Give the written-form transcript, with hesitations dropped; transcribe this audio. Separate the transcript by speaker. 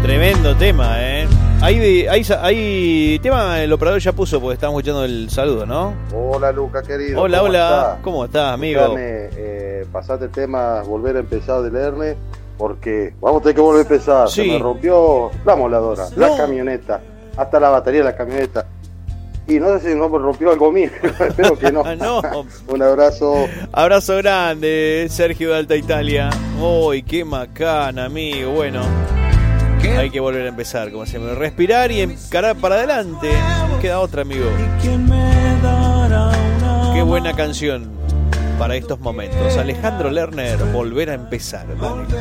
Speaker 1: Tremendo tema, Hay tema, el operador ya puso porque estábamos escuchando el saludo, ¿no?
Speaker 2: Hola, Luca, querido.
Speaker 1: Hola. ¿Cómo estás, amigo?
Speaker 2: Pasate el tema, volver a empezar del Erne, porque vamos a tener que volver a empezar.
Speaker 1: Sí.
Speaker 2: Se me rompió la moladora, la camioneta, hasta la batería de la camioneta. Y no sé si no me rompió algo mío, espero que no.
Speaker 1: No.
Speaker 2: Un abrazo.
Speaker 1: Abrazo grande, Sergio de Alta Italia. Uy, qué macana, amigo. Bueno, hay que volver a empezar, como siempre. Respirar y encarar para adelante. Queda otra, amigo. Qué buena canción para estos momentos. Alejandro Lerner, volver a empezar. Dale.